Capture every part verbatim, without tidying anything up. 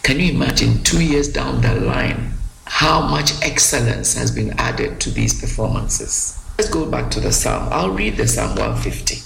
Can you imagine two years down the line how much excellence has been added to these performances? Let's go back to the Psalm. I'll read the Psalm one fifty.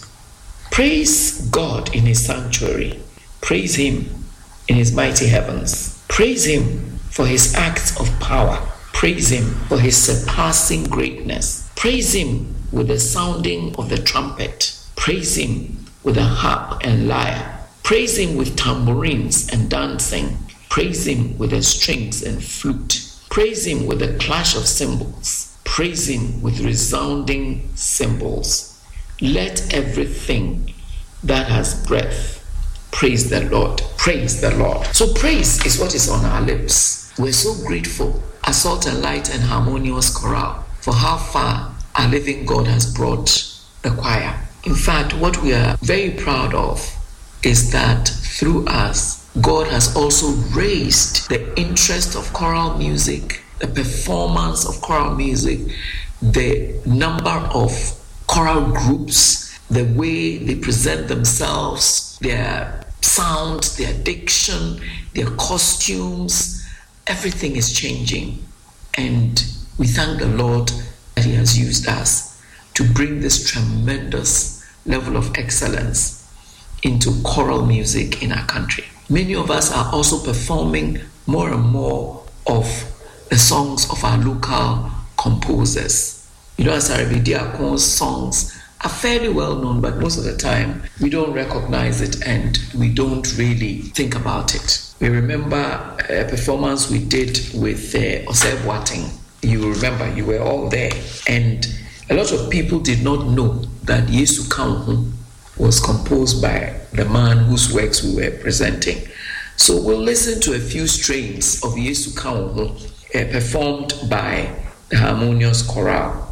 Praise God in his sanctuary. Praise him in his mighty heavens. Praise him for his acts of power. Praise him for his surpassing greatness. Praise him with the sounding of the trumpet. Praise him with the harp and lyre. Praise him with tambourines and dancing. Praise him with the strings and flute. Praise him with the clash of cymbals. Praise him with resounding cymbals. Let everything that has breath praise the Lord. Praise the Lord. So praise is what is on our lips. We're so grateful as Salt and Light and Harmonious Chorale for how far our living God has brought the choir. In fact, what we are very proud of is that through us, God has also raised the interest of choral music, the performance of choral music, the number of choral groups, the way they present themselves, their sound, their diction, their costumes. Everything is changing. And we thank the Lord that he has used us to bring this tremendous level of excellence into choral music in our country. Many of us are also performing more and more of the songs of our local composers. You know, Asare Bediakon's songs are fairly well known, but most of the time we don't recognize it and we don't really think about it. We remember a performance we did with uh, Osei Boateng. You remember, you were all there. And a lot of people did not know that Yesu Kanhu was composed by the man whose works we were presenting. So we'll listen to a few strains of Yesu Kanhu uh, performed by the Harmonious Chorale.